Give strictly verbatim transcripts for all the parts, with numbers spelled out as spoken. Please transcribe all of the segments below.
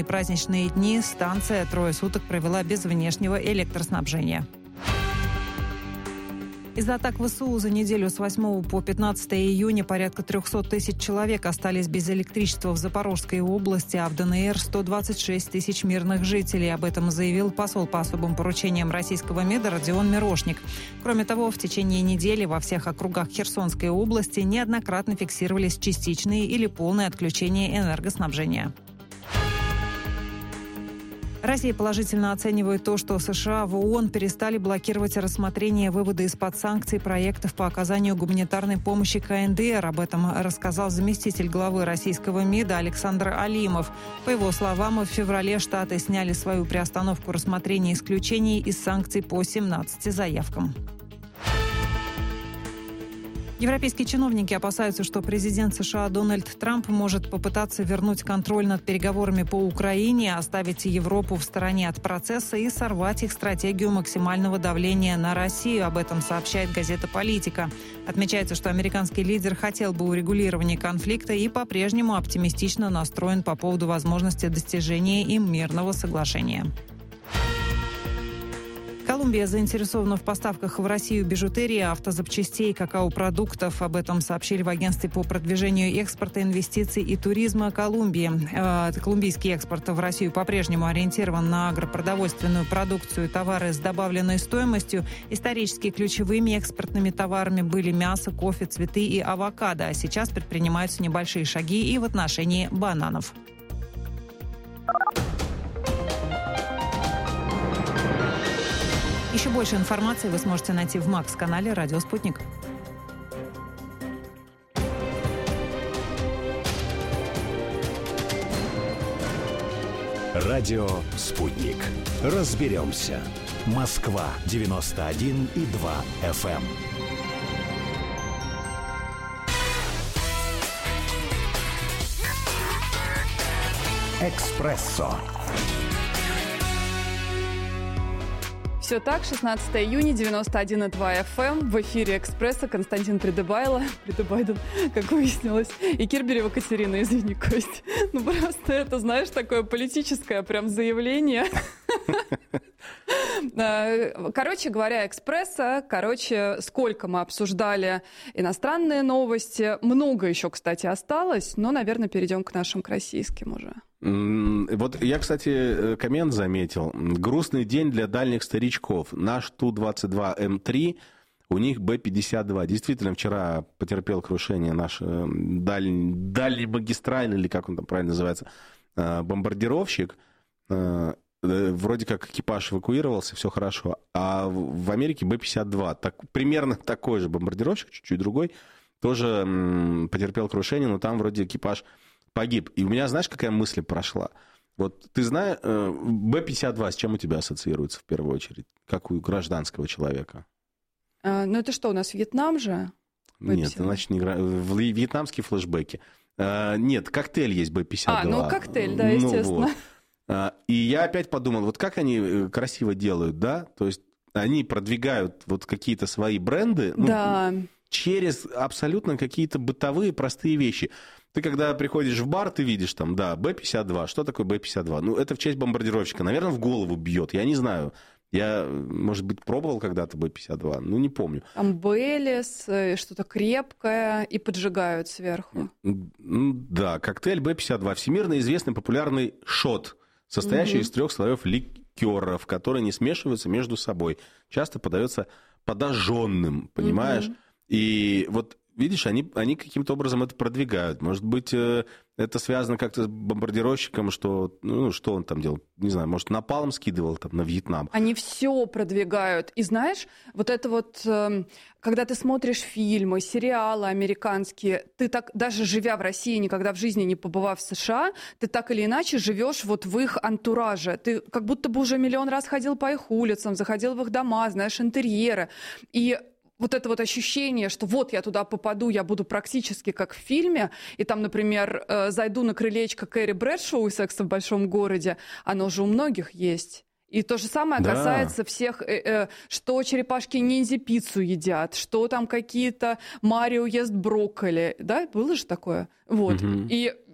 праздничные дни станция трое суток провела без внешнего электроснабжения. Из-за атак ВСУ за неделю с восьмого по пятнадцатое июня порядка триста тысяч человек остались без электричества в Запорожской области, а в ДНР сто двадцать шесть тысяч мирных жителей. Об этом заявил посол по особым поручениям российского МИДа Родион Мирошник. Кроме того, в течение недели во всех округах Херсонской области неоднократно фиксировались частичные или полные отключения энергоснабжения. Россия положительно оценивает то, что США в ООН перестали блокировать рассмотрение вывода из-под санкций проектов по оказанию гуманитарной помощи КНДР. Об этом рассказал заместитель главы российского МИДа Александр Алимов. По его словам, в феврале Штаты сняли свою приостановку рассмотрения исключений из санкций по семнадцати заявкам. Европейские чиновники опасаются, что президент США Дональд Трамп может попытаться вернуть контроль над переговорами по Украине, оставить Европу в стороне от процесса и сорвать их стратегию максимального давления на Россию. Об этом сообщает газета «Политика». Отмечается, что американский лидер хотел бы урегулирования конфликта и по-прежнему оптимистично настроен по поводу возможности достижения им мирного соглашения. Колумбия заинтересована в поставках в Россию бижутерии, автозапчастей, какао-продуктов. Об этом сообщили в агентстве по продвижению экспорта, инвестиций и туризма Колумбии. Э, колумбийский экспорт в Россию по-прежнему ориентирован на агропродовольственную продукцию и товары с добавленной стоимостью. Исторически ключевыми экспортными товарами были мясо, кофе, цветы и авокадо. А сейчас предпринимаются небольшие шаги и в отношении бананов. Еще больше информации вы сможете найти в Макс-канале «Радио Спутник». Радио «Спутник». Разберемся. Москва девяносто один и два эф эм. «Экспрессо». Все так, шестнадцатое июня, девяносто один и два эф эм, в эфире «Экспресса» Константин Придыбайло, Придыбайден, как выяснилось, и Кирберева Катерина, извини, Кость. Ну просто это, знаешь, такое политическое прям заявление. Короче говоря, «Экспресса», короче, сколько мы обсуждали иностранные новости, много еще, кстати, осталось, но, наверное, перейдем к нашим, к российским уже. Вот я, кстати, коммент заметил. Грустный день для дальних старичков. Наш Ту двадцать два эм три, у них Бэ пятьдесят два. Действительно, вчера потерпел крушение наш дальний, дальнемагистральный, или как он там правильно называется, бомбардировщик. Вроде как экипаж эвакуировался, все хорошо. А в Америке Бэ пятьдесят два, так, примерно такой же бомбардировщик, чуть-чуть другой, тоже потерпел крушение, но там вроде экипаж погиб. И у меня, знаешь, какая мысль прошла? Вот ты знаешь, Бэ пятьдесят два с чем у тебя ассоциируется в первую очередь? Как у гражданского человека? А, ну это что, у нас Вьетнам же? Бэ пятьдесят два? Нет, значит, не вьетнамские флешбеки. А, нет, коктейль есть Бэ пятьдесят два. А, ну коктейль, да, естественно. Ну, вот. И я опять подумал, вот как они красиво делают, да? То есть они продвигают вот какие-то свои бренды, ну, да, через абсолютно какие-то бытовые простые вещи. Ты когда приходишь в бар, ты видишь там, да, Бэ пятьдесят два. Что такое Бэ пятьдесят два? Ну, это в честь бомбардировщика. Наверное, в голову бьет. Я не знаю. Я, может быть, пробовал когда-то Бэ пятьдесят два, ну, не помню. Там Бейлис, что-то крепкое, и поджигают сверху. Да, коктейль Бэ пятьдесят два. Всемирно известный популярный шот, состоящий mm-hmm. из трех слоев ликеров, которые не смешиваются между собой. Часто подается подожженным, понимаешь? Mm-hmm. И вот видишь, они, они каким-то образом это продвигают. Может быть, это связано как-то с бомбардировщиком, что, ну, что он там делал? Не знаю, может, напалм скидывал там на Вьетнам. Они все продвигают. И знаешь, вот это вот, когда ты смотришь фильмы, сериалы американские, ты так, даже живя в России, никогда в жизни не побывав в США, ты так или иначе живешь вот в их антураже. Ты как будто бы уже миллион раз ходил по их улицам, заходил в их дома, знаешь, интерьеры. И вот это вот ощущение, что вот я туда попаду, я буду практически как в фильме, и там, например, зайду на крылечко Кэрри Брэдшоу из «Секса в большом городе», оно же у многих есть. И то же самое да. касается всех, э, э, что черепашки-ниндзя пиццу едят, что там какие-то Марио ест брокколи, да, было же такое? Вот, угу. И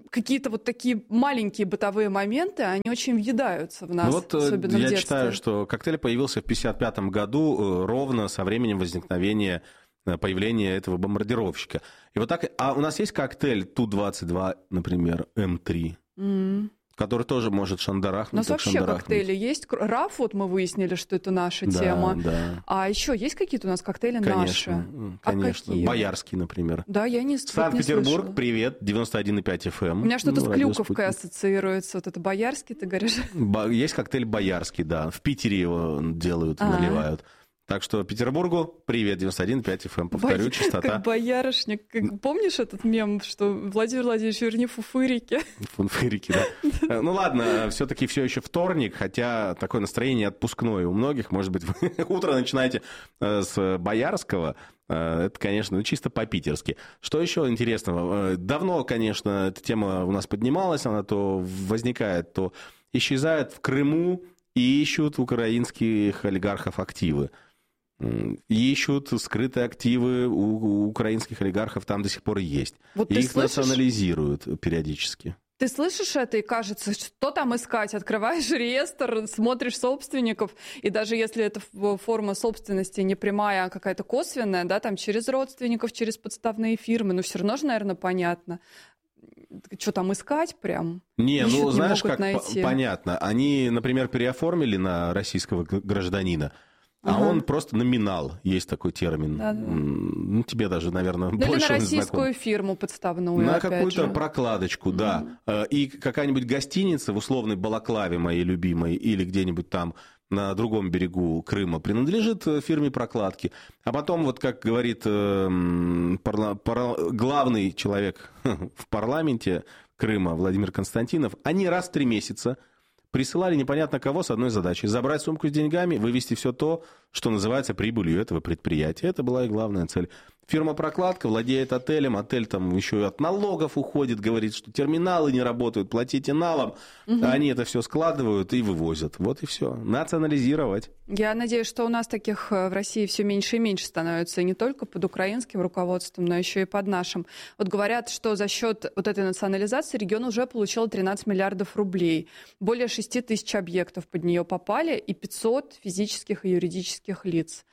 какие-то вот такие маленькие бытовые моменты, они очень въедаются в нас, ну вот, особенно я в детстве. читаю, что коктейль появился в пятьдесят пятом году, ровно со временем возникновения, появления этого бомбардировщика. И вот так, а у нас есть коктейль Ту двадцать два, например, Эм три, mm. который тоже может шандарахнуть. У нас вообще шандарахнуть. Коктейли есть. Раф, вот мы выяснили, что это наша да, тема. Да. А еще есть какие-то у нас коктейли конечно, наши? Конечно, а Боярский, например. Да, я не Санкт-Петербург, не привет, девяносто один и пять эф эм. У меня что-то ну, с Клюковкой ассоциируется. Вот это Боярский, ты говоришь? Есть коктейль Боярский, да. В Питере его делают, А-а-а. наливают. Так что Петербургу привет, девяносто один и пять эф эм. Повторю, Бо... частота. Как боярышник. Как... Помнишь этот мем, что Владимир Владимирович, верни фуфырики? Фуфырики, да. Ну ладно, все-таки все еще вторник, хотя такое настроение отпускное у многих. Может быть, вы утро начинаете с Боярского. Это, конечно, чисто по-питерски. Что еще интересного? Давно, конечно, эта тема у нас поднималась, она то возникает, то исчезает в Крыму и ищут украинских олигархов активы. Ищут скрытые активы у, у украинских олигархов, там до сих пор есть. Вот и их слышишь? Национализируют периодически. Ты слышишь это и кажется, что там искать? Открываешь реестр, смотришь собственников, и даже если эта форма собственности не прямая, а какая-то косвенная, да, там через родственников, через подставные фирмы, но все равно же, наверное, понятно. Что там искать прям? Не, Ищут, ну не знаешь, как найти. понятно. Они, например, переоформили на российского гражданина, а ага. он просто номинал, есть такой термин. Да, да. Ну, тебе даже, наверное, ну, больше или на российскую знаком. Фирму подставную. На какую-то же. Прокладочку, угу. да. И какая-нибудь гостиница в условной Балаклаве моей любимой или где-нибудь там на другом берегу Крыма принадлежит фирме прокладки. А потом, вот как говорит э, парла, парла, главный человек в парламенте Крыма Владимир Константинов, они раз в три месяца присылали непонятно кого с одной задачей. Забрать сумку с деньгами, вывести все то, что называется прибылью этого предприятия. Это была и главная цель. Фирма-прокладка владеет отелем, отель там еще и от налогов уходит, говорит, что терминалы не работают, платите налом. Угу. Они это все складывают и вывозят. Вот и все. Национализировать. Я надеюсь, что у нас таких в России все меньше и меньше становится. И не только под украинским руководством, но еще и под нашим. Вот говорят, что за счет вот этой национализации регион уже получил тринадцать миллиардов рублей. Более шести тысяч объектов под нее попали и пятьсот физических и юридических лиц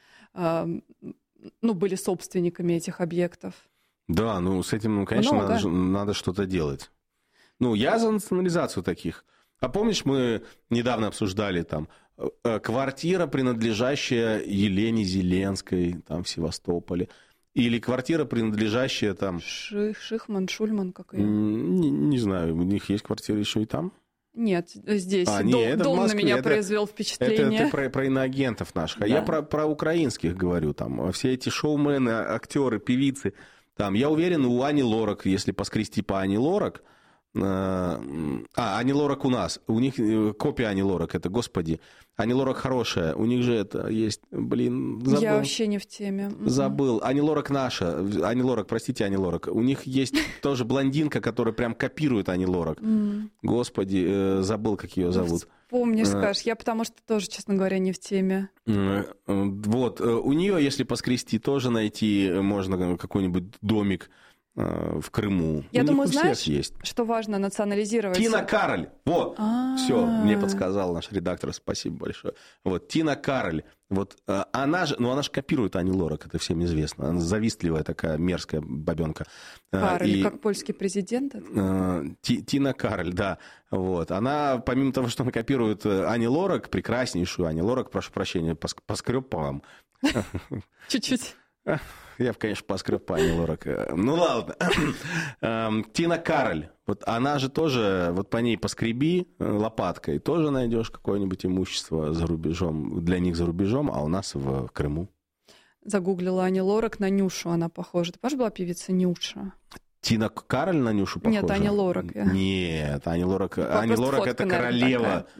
ну, были собственниками этих объектов. Да, ну, с этим, ну, конечно, надо, надо что-то делать. Ну, я за национализацию таких. А помнишь, мы недавно обсуждали там квартира, принадлежащая Елене Зеленской там в Севастополе, или квартира, принадлежащая там... Ших, Шихман, Шульман, как ее? Не, не знаю, у них есть квартира еще и там? Нет, здесь а, дом, нет, дом на меня это, произвел впечатление. Это ты про, про иноагентов наших. Да. А я про, про украинских говорю. Там, все эти шоумены, актеры, певицы. Там, я уверен, у Ани Лорак, если поскрести по Ани Лорак... Э, а, Ани Лорак у нас. У них копия Ани Лорак. Это, господи, Ани Лорак хорошая. У них же это есть, блин, забыл. Я вообще не в теме. Забыл. Ани Лорак наша. Ани Лорак, простите, Ани Лорак. У них есть тоже блондинка, которая прям копирует Ани Лорак. Господи, э, забыл, как ее зовут. Помнишь, скажешь. Я потому что тоже, честно говоря, не в теме. Вот. У нее, если поскрести, тоже найти можно какой-нибудь домик в Крыму. Я у думаю, знаешь, есть. что важно национализировать? Тина Кароль. Вот. А-а-а. Все, мне подсказал наш редактор. Спасибо большое. Вот, Тина Кароль. Вот, она же, ну, она же копирует Ани Лорак, это всем известно. Она завистливая такая мерзкая бабенка. Кароль, и, как польский президент? Тина Кароль, да. Вот. Она, помимо того, что она копирует Ани Лорак, прекраснейшую Ани Лорак, прошу прощения, поскреб по вам. Чуть-чуть. Я, конечно, поскреб по Ани Лорак. Ну, ладно. Тина Кароль. Вот она же тоже, вот по ней поскреби лопаткой, тоже найдешь какое-нибудь имущество за рубежом, для них за рубежом, а у нас в Крыму. Загуглила Ани Лорак, на Нюшу она похожа. Ты помнишь, была певица Нюша? Тина Кароль на Нюшу похожа? Нет, Ани Лорак. Нет, Ани Лорак, Ани Лорак это королева. Такая, да?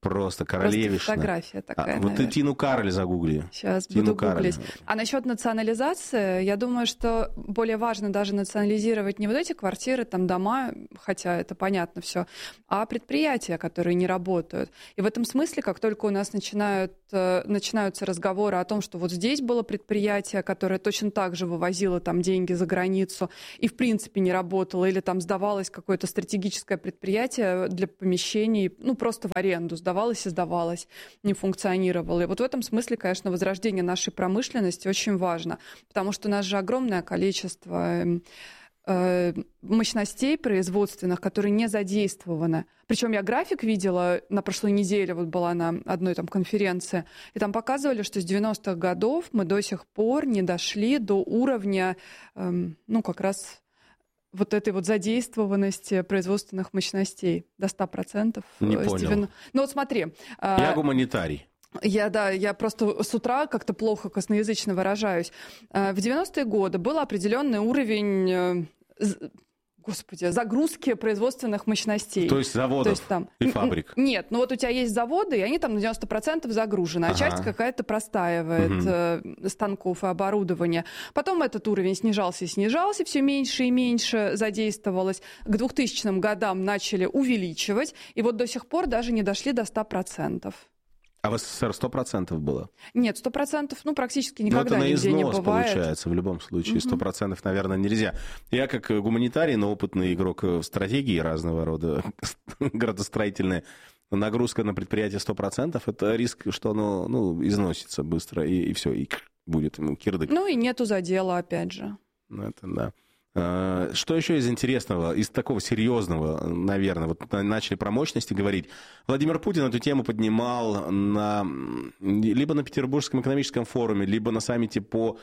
просто королевишна. Просто фотография такая, а, Вот ты Тину Кароль загугли. Сейчас Тину буду Кароль. гуглить. А насчет национализации, я думаю, что более важно даже национализировать не вот эти квартиры, там дома, хотя это понятно все, а предприятия, которые не работают. И в этом смысле, как только у нас начинают, начинаются разговоры о том, что вот здесь было предприятие, которое точно так же вывозило там деньги за границу и в принципе не работало, или там сдавалось какое-то стратегическое предприятие для помещений, ну просто в аренду сдавалось и сдавалось, не функционировало. И вот в этом смысле, конечно, возрождение нашей промышленности очень важно, потому что у нас же огромное количество э, мощностей производственных, которые не задействованы. Причем я график видела на прошлой неделе, вот была на одной там конференции, и там показывали, что с девяностых годов мы до сих пор не дошли до уровня, э, ну как раз вот этой вот задействованности производственных мощностей до ста процентов. Не понял. девяносто... Ну вот смотри. Я гуманитарий. Я, да, я просто с утра как-то плохо косноязычно выражаюсь. В девяностые годы был определенный уровень, господи, загрузки производственных мощностей. То есть заводов То есть, там, и фабрик? Нет, ну вот у тебя есть заводы, и они там на девяносто процентов загружены, а ага. часть какая-то простаивает угу. станков и оборудования. Потом этот уровень снижался и снижался, все меньше и меньше задействовалось. К двухтысячным годам начали увеличивать, и вот до сих пор даже не дошли до ста процентов. А в СССР сто процентов было? Нет, сто процентов, ну, практически никогда нигде не бывает. Это на износ получается, в любом случае. сто процентов, наверное, нельзя. Я как гуманитарий, но опытный игрок в стратегии разного рода, градостроительные, нагрузка на предприятие сто процентов, это риск, что оно ну, износится быстро, и, и все, и будет ему кирдык. Ну, и нету задела, опять же. Это да. Что еще из интересного, из такого серьезного, наверное, вот начали про мощности говорить. Владимир Путин эту тему поднимал на, либо на Петербургском экономическом форуме, либо на саммите по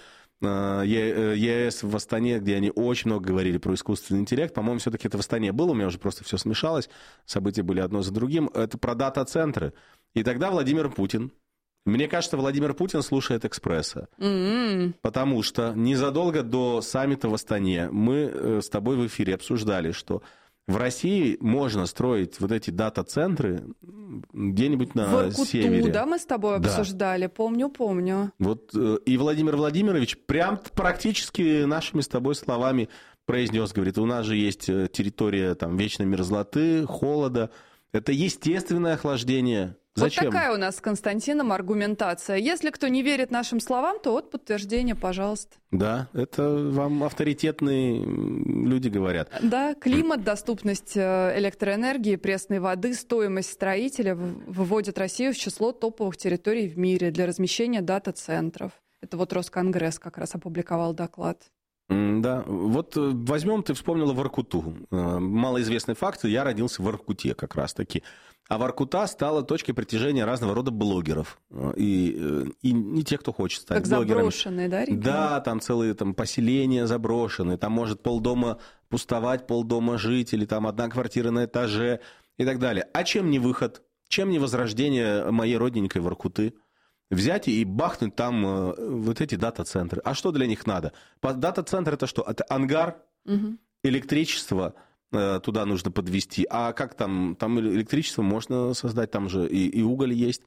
ЕС в Астане, где они очень много говорили про искусственный интеллект. По-моему, все-таки это в Астане было, у меня уже просто все смешалось, события были одно за другим. Это про дата-центры. И тогда Владимир Путин, мне кажется, Владимир Путин слушает «Экспресса». Mm-hmm. Потому что незадолго до саммита в Астане мы с тобой в эфире обсуждали, что в России можно строить вот эти дата-центры где-нибудь на в Иркуту, севере. Да, мы с тобой да. обсуждали, помню, помню. Вот, и Владимир Владимирович прям практически нашими с тобой словами произнес, говорит, у нас же есть территория там, вечной мерзлоты, холода. Это естественное охлаждение. Зачем? Вот такая у нас с Константином аргументация. Если кто не верит нашим словам, то вот подтверждение, пожалуйста. Да, это вам авторитетные люди говорят. Да, климат, доступность электроэнергии, пресной воды, стоимость строителя выводят Россию в число топовых территорий в мире для размещения дата-центров. Это вот Росконгресс как раз опубликовал доклад. Да, вот возьмем, ты вспомнила Воркуту. Малоизвестный факт, я родился в Воркуте как раз-таки. А Воркута стала точкой притяжения разного рода блогеров. И, и не тех, кто хочет стать как блогерами. Заброшенные, да, регионы? Да, там целые там, поселения заброшенные. Там может полдома пустовать, полдома жить, или там одна квартира на этаже и так далее. А чем не выход? Чем не возрождение моей родненькой Воркуты? Взять и бахнуть там э, вот эти дата-центры. А что для них надо? Дата-центр это что? Это ангар, угу. электричество э, туда нужно подвести. А как там? Там электричество можно создать, там же и, и уголь есть,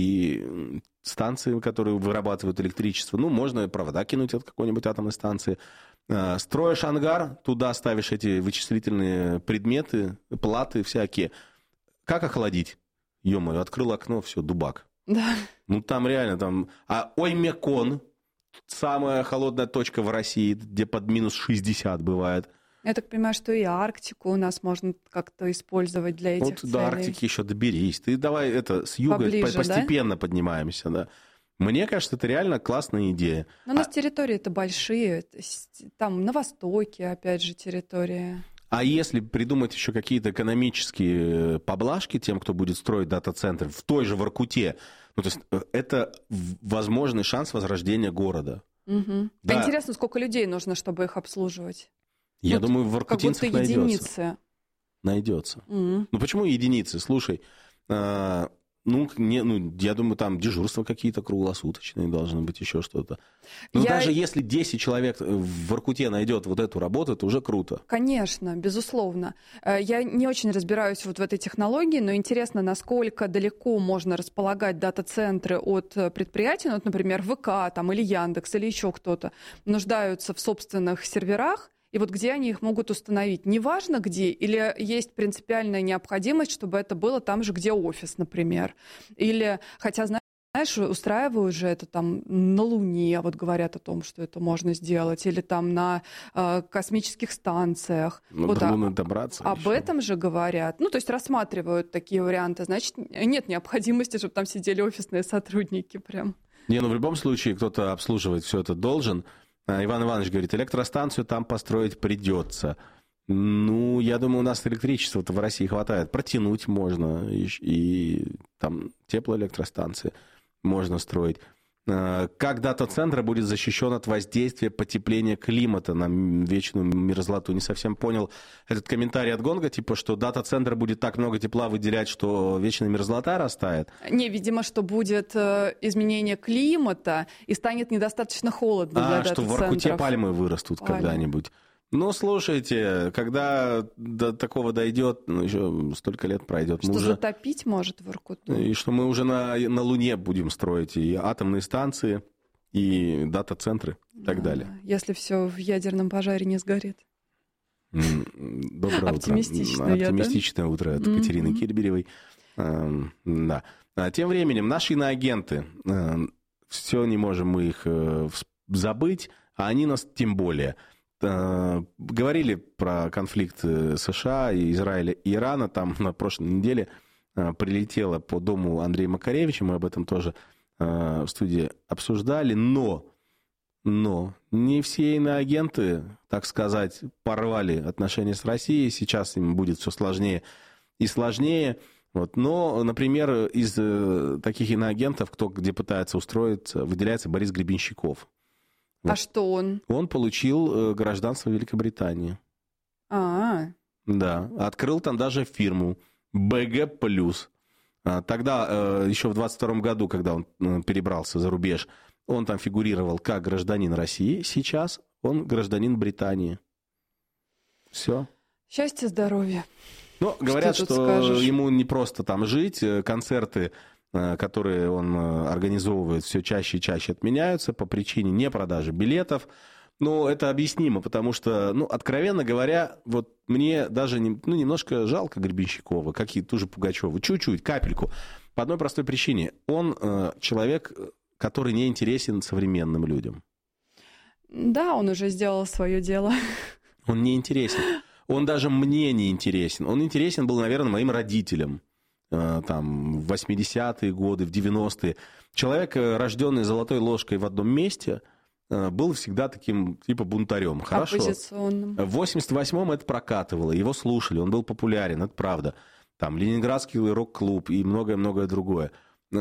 и станции, которые вырабатывают электричество. Ну, можно провода кинуть от какой-нибудь атомной станции. Э, строишь ангар, туда ставишь эти вычислительные предметы, платы всякие. Как охладить? Ё-моё, открыл окно, все, дубак. Да. Ну, там реально, там... А Оймекон, самая холодная точка в России, где под минус шестьдесят бывает. Я так понимаю, что и Арктику у нас можно как-то использовать для этих вот целей. Вот до Арктики еще доберись. Ты давай это с юга Поближе, постепенно да? поднимаемся, да. Мне кажется, это реально классная идея. Но у нас а... территории-то большие. Там на востоке, опять же, территория... А если придумать еще какие-то экономические поблажки тем, кто будет строить дата-центры в той же Воркуте, ну, то есть это возможный шанс возрождения города. Угу. Да. А интересно, сколько людей нужно, чтобы их обслуживать? Я вот думаю, в воркутинцев найдется. Единицы. Найдется. Угу. Ну почему единицы? Слушай, Ну, не, ну, я думаю, там дежурства какие-то круглосуточные должны быть, еще что-то. Но я... даже если десять человек в Воркуте найдет вот эту работу, это уже круто. Конечно, безусловно. Я не очень разбираюсь вот в этой технологии, но интересно, насколько далеко можно располагать дата-центры от предприятий. Ну, вот, например, ВК там, или Яндекс, или еще кто-то нуждаются в собственных серверах. И вот где они их могут установить? Неважно где, или есть принципиальная необходимость, чтобы это было там же, где офис, например. Или, хотя, знаешь, устраивают же это там на Луне, вот говорят о том, что это можно сделать, или там на э, космических станциях. Ну, вот до Луны добраться. Об еще. этом же говорят. Ну, то есть рассматривают такие варианты. Значит, нет необходимости, чтобы там сидели офисные сотрудники прям. Не, ну в любом случае кто-то обслуживать все это должен. Иван Иванович говорит, электростанцию там построить придется. Ну, я думаю, у нас электричества-то в России хватает. Протянуть можно, и, и там теплоэлектростанции можно строить. Как дата-центр будет защищен от воздействия потепления климата на вечную мерзлоту? Не совсем понял этот комментарий от Гонга, типа, что дата-центр будет так много тепла выделять, что вечная мерзлота растает? Не, видимо, что будет э, изменение климата и станет недостаточно холодно а, для дата-центров. А, что в Воркуте пальмы вырастут Пальмы. когда-нибудь. Ну, слушайте, когда до такого дойдет, ну, еще столько лет пройдет. Что мы уже... затопить может Воркуту. И что мы уже на, на Луне будем строить и атомные станции, и дата-центры, и так да, далее. Если все в ядерном пожаре не сгорит. Доброе Оптимистичное, утро. Оптимистичное да? утро от mm-hmm. Катерины Кирберевой. Да. А тем временем наши иноагенты, все не можем мы их забыть, а они нас тем более... Говорили про конфликт США, и Израиля и Ирана. Там на прошлой неделе прилетело по дому Андрея Макаревича. Мы об этом тоже в студии обсуждали. Но, но не все иноагенты, так сказать, порвали отношения с Россией. Сейчас им будет все сложнее и сложнее. Вот. Но, например, из таких иноагентов, кто где пытается устроиться, выделяется Борис Гребенщиков. Вот. А что он? Он получил гражданство Великобритании. А-а-а. Да, открыл там даже фирму бэ гэ плюс. Тогда, еще в двадцать втором году, когда он перебрался за рубеж, он там фигурировал как гражданин России. Сейчас он гражданин Британии. Все. Счастья, здоровья. Ну, говорят, что, что ему не просто там жить, концерты, которые он организовывает, все чаще и чаще отменяются по причине непродажи билетов. Но это объяснимо, потому что, ну, откровенно говоря, вот мне даже не, ну, немножко жалко Гребенщикова, как и ту же Пугачеву, чуть-чуть, капельку, по одной простой причине. Он э, человек, который не интересен современным людям. Да, он уже сделал свое дело. Он не интересен. Он даже мне не интересен. Он интересен был, наверное, моим родителям. Там, в восьмидесятые годы, в девяностые. Человек, рожденный золотой ложкой в одном месте, был всегда таким, типа, бунтарем. Хорошо. Оппозиционным. В восемьдесят восьмом это прокатывало, его слушали, он был популярен, это правда. Там Ленинградский рок-клуб и многое-многое другое.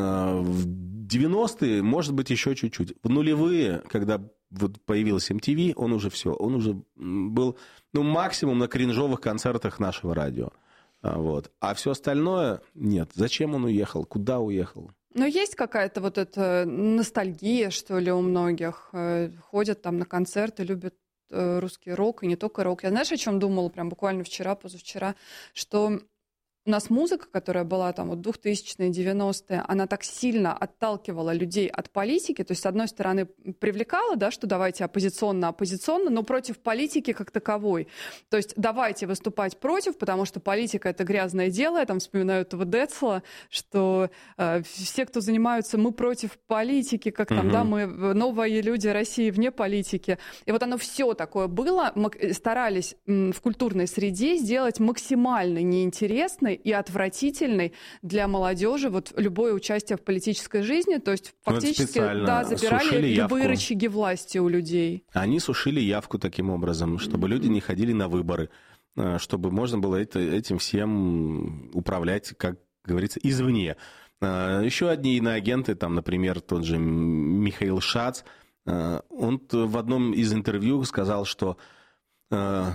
В девяностые, может быть, еще чуть-чуть. В нулевые, когда вот появился эм ти ви, он уже все, он уже был, ну, максимум на кринжовых концертах нашего радио. Вот. А все остальное нет. Зачем он уехал? Куда уехал? Но есть какая-то вот эта ностальгия, что ли, у многих. Ходят там на концерты, любят русский рок, и не только рок. Я, знаешь, о чем думала прям буквально вчера, позавчера, что у нас музыка, которая была там вот двухтысячные, девяностые, она так сильно отталкивала людей от политики. То есть, с одной стороны, привлекала, да, что давайте оппозиционно, оппозиционно, но против политики как таковой. То есть, давайте выступать против, потому что политика — это грязное дело. Я там вспоминаю этого Децла, что э, все, кто занимаются, мы против политики, как там, угу. да, мы новые люди России вне политики. И вот оно все такое было. Мы старались м, в культурной среде сделать максимально неинтересной и отвратительной для молодежи вот любое участие в политической жизни. То есть фактически да, забирали любые рычаги власти у людей. Они сушили явку таким образом, чтобы mm-hmm. люди не ходили на выборы, чтобы можно было это, этим всем управлять, как говорится, извне. Еще одни иноагенты, там, например, тот же Михаил Шац, он в одном из интервью сказал, что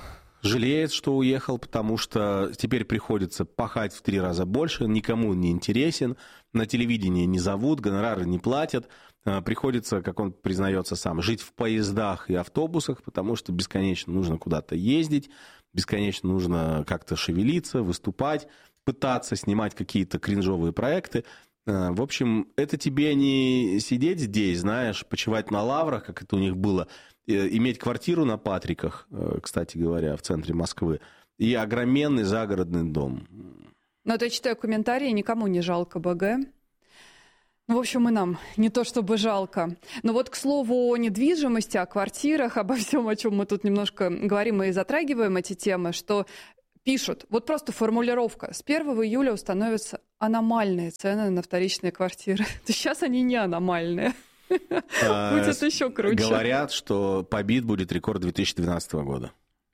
жалеет, что уехал, потому что теперь приходится пахать в три раза больше, никому не интересен, на телевидении не зовут, гонорары не платят. Приходится, как он признается сам, жить в поездах и автобусах, потому что бесконечно нужно куда-то ездить, бесконечно нужно как-то шевелиться, выступать, пытаться снимать какие-то кринжовые проекты. В общем, это тебе не сидеть здесь, знаешь, почивать на лаврах, как это у них было, иметь квартиру на Патриках, кстати говоря, в центре Москвы, и огроменный загородный дом. Ну, это я читаю комментарии, никому не жалко БГ. Ну, в общем, и нам не то чтобы жалко. Но вот, к слову, о недвижимости, о квартирах, обо всем, о чем мы тут немножко говорим и затрагиваем эти темы, что пишут, вот просто формулировка, с первого июля установятся аномальные цены на вторичные квартиры. Сейчас они не аномальные. Будет еще круче. Говорят, что побит будет рекорд две тысячи двенадцатого года.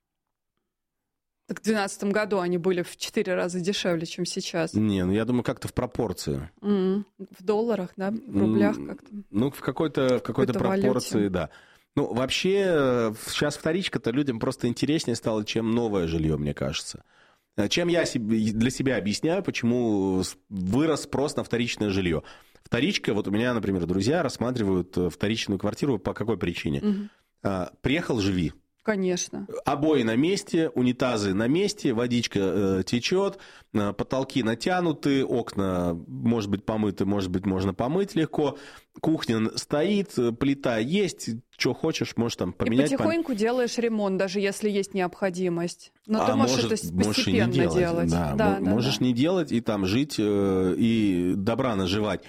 Так в две тысячи двенадцатом году они были в четыре раза дешевле, чем сейчас. Не, ну я думаю, как-то в пропорции. Mm-hmm. В долларах, да? В рублях mm-hmm. как-то? Ну, в какой-то, в какой-то, какой-то пропорции, валюте. Да. Ну, вообще, сейчас вторичка-то людям просто интереснее стало, чем новое жилье, мне кажется. Чем я себе, для себя объясняю, почему вырос спрос на вторичное жилье. Вторичка, вот у меня, например, друзья рассматривают вторичную квартиру по какой причине? Mm-hmm. Приехал, живи. Конечно. Обои на месте, унитазы на месте, водичка э, течет, э, потолки натянуты, окна, может быть, помыты, может быть, можно помыть легко, кухня стоит, плита есть, что хочешь, можешь там поменять. И потихоньку пом... делаешь ремонт, даже если есть необходимость. Но а ты можешь может, это можешь постепенно не делать. делать. Да, да, да, можешь да. не делать и там жить, э, и добра наживать.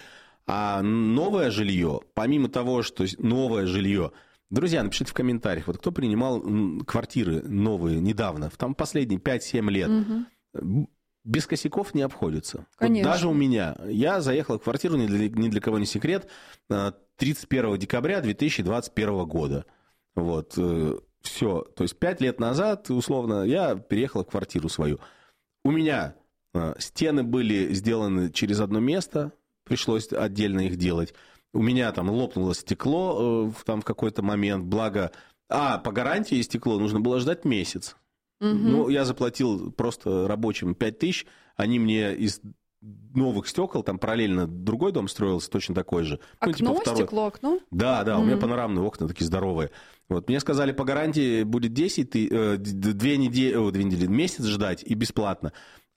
А новое жилье, помимо того, что новое жилье, друзья, напишите в комментариях, вот кто принимал квартиры новые недавно, там последние пять-семь лет, угу. без косяков не обходится. Вот даже у меня. Я заехал в квартиру, ни для, ни для кого не секрет, тридцать первого декабря две тысячи двадцать первого года. Вот. Все. То есть пять лет назад, условно, я переехал в квартиру свою. У меня стены были сделаны через одно место, пришлось отдельно их делать. У меня там лопнуло стекло э, там в какой-то момент, благо... А, по гарантии стекло нужно было ждать месяц. Угу. Ну, я заплатил просто рабочим пять тысяч, они мне из новых стекол, там параллельно другой дом строился, точно такой же. Окно, ну, типа второй. Стекло, окно? Да, да, угу. У меня панорамные окна такие здоровые. Вот, мне сказали, по гарантии будет десять, э, две недели, о, две недели, месяц ждать и бесплатно.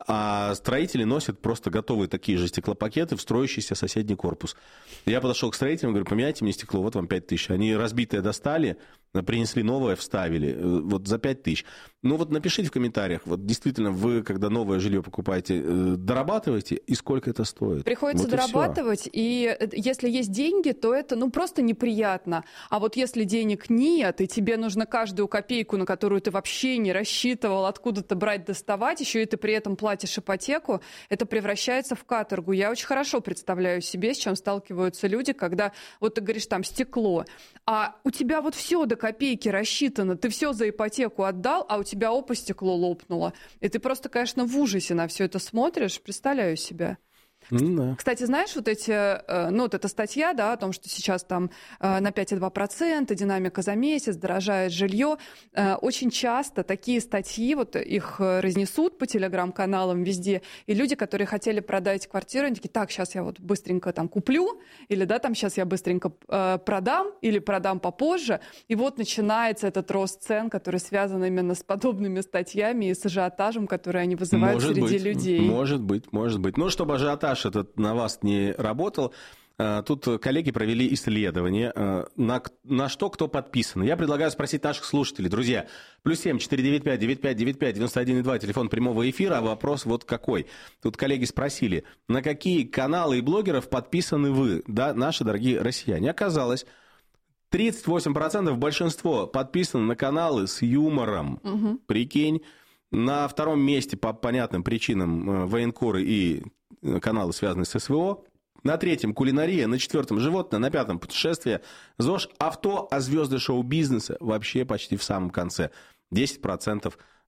А строители носят просто готовые такие же стеклопакеты в строящийся соседний корпус. Я подошел к строителям, говорю, поменяйте мне стекло, вот вам пять тысяч. Они разбитое достали, принесли новое, вставили, вот за пять тысяч. Ну вот напишите в комментариях, вот действительно вы, когда новое жилье покупаете, дорабатываете, и сколько это стоит? Приходится вот дорабатывать, и, и если есть деньги, то это ну просто неприятно. А вот если денег нет, и тебе нужно каждую копейку, на которую ты вообще не рассчитывал, откуда-то брать, доставать, еще и ты при этом платишь ипотеку, это превращается в каторгу. Я очень хорошо представляю себе, с чем сталкиваются люди, когда вот ты говоришь, там, стекло, а у тебя вот все до копейки рассчитано, ты все за ипотеку отдал, а у тебя опа, стекло лопнуло. И ты просто, конечно, в ужасе на все это смотришь, представляю себя. Mm-hmm. Кстати, знаешь, вот эти, ну, вот эта статья, да, о том, что сейчас там на пять целых два десятых процента динамика за месяц, дорожает жилье, очень часто такие статьи, вот их разнесут по телеграм-каналам везде, и люди, которые хотели продать квартиру, они такие, так, сейчас я вот быстренько там куплю, или, да, там сейчас я быстренько э, продам, или продам попозже, и вот начинается этот рост цен, который связан именно с подобными статьями и с ажиотажем, который они вызывают может среди быть, людей. Может быть, может быть. Ну, чтобы ажиотаж этот на вас не работал, тут коллеги провели исследование, на, на что кто подписан. Я предлагаю спросить наших слушателей. Друзья, плюс семь четыре девять пять девять пять девять пять девяносто один и два, телефон прямого эфира, а вопрос вот какой. Тут коллеги спросили, на какие каналы и блогеров подписаны вы, да, наши дорогие россияне. Оказалось, тридцать восемь процентов большинство подписаны на каналы с юмором. Угу. Прикинь. На втором месте по понятным причинам военкоры и каналы, связанные с СВО. На третьем кулинария, на четвертом животное, на пятом путешествие, ЗОЖ, авто, а звезды шоу-бизнеса вообще почти в самом конце. десять процентов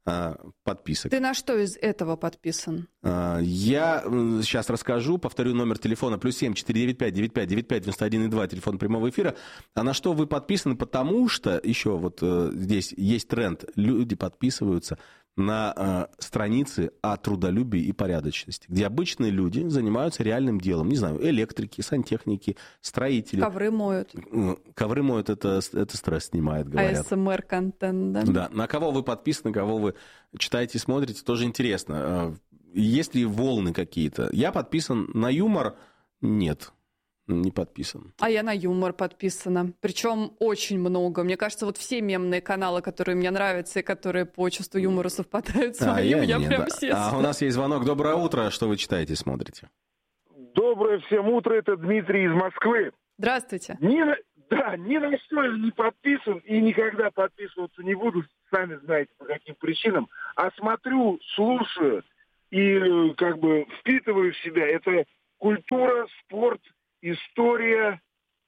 подписок. Ты на что из этого подписан? Я сейчас расскажу, повторю номер телефона плюс семь четыре девять пять девять пять девять пять девяносто один и два, телефон прямого эфира. А на что вы подписаны? Потому что еще вот здесь есть тренд. Люди подписываются на э, страницы о трудолюбии и порядочности, где обычные люди занимаются реальным делом. Не знаю, электрики, сантехники, строители. Ковры моют. Ковры моют, это, это стресс снимает, говорят. А эс эм эр-контент, да? Да. На кого вы подписаны, кого вы читаете, смотрите, тоже интересно. Есть ли волны какие-то? Я подписан на юмор? Нет. Не подписан. А я на юмор подписана. Причем очень много. Мне кажется, вот все мемные каналы, которые мне нравятся и которые по чувству юмора совпадают с моим, а, я, я прям да. все. А у нас есть звонок. Доброе утро. Что вы читаете, смотрите? Доброе всем утро. Это Дмитрий из Москвы. Здравствуйте. Ни на, да, ни на что я не подписан и никогда подписываться не буду. Сами знаете, по каким причинам. А смотрю, слушаю и как бы впитываю в себя. Это культура, спорт, история,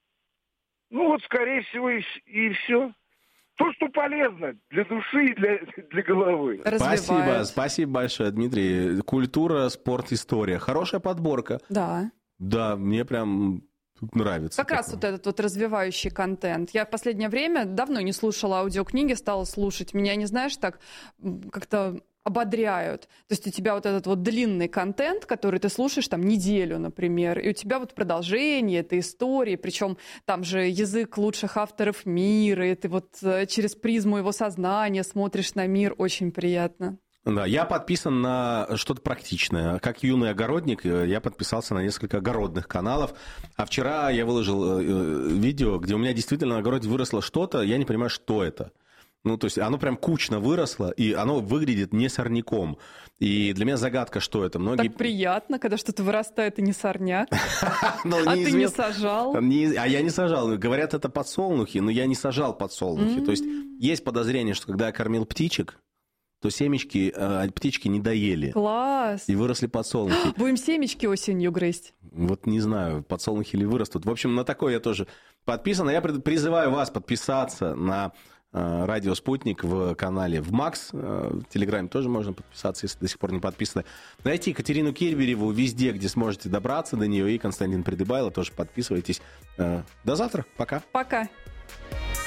ну вот, скорее всего, и, и все. То, что полезно для души и для, для головы. Развивает. Спасибо, спасибо большое, Дмитрий. Культура, спорт, история. Хорошая подборка. Да. Да, мне прям нравится. Как такое. Раз вот этот вот развивающий контент. Я в последнее время давно не слушала аудиокниги, стала слушать. Меня, не знаешь, так как-то ободряют. То есть у тебя вот этот вот длинный контент, который ты слушаешь там неделю, например, и у тебя вот продолжение этой истории, причем там же язык лучших авторов мира, и ты вот через призму его сознания смотришь на мир, очень приятно. Да, я подписан на что-то практичное. Как юный огородник, я подписался на несколько огородных каналов. А вчера я выложил видео, где у меня действительно на огороде выросло что-то, я не понимаю, что это. Ну, то есть оно прям кучно выросло, и оно выглядит не сорняком. И для меня загадка, что это. Многие... Так приятно, когда что-то вырастает и не сорняк. А ты не сажал? А я не сажал. Говорят, это подсолнухи, но я не сажал подсолнухи. То есть есть подозрение, что когда я кормил птичек, то семечки птички не доели. Класс! И выросли подсолнухи. Будем семечки осенью грызть. Вот не знаю, подсолнухи ли вырастут. В общем, на такое я тоже подписан. Я призываю вас подписаться на Радио Спутник в канале в Макс. В Телеграме тоже можно подписаться, если до сих пор не подписаны. Найти Катерину Кирбереву везде, где сможете добраться до нее. И Константин Придыбайло тоже подписывайтесь. До завтра. Пока. Пока.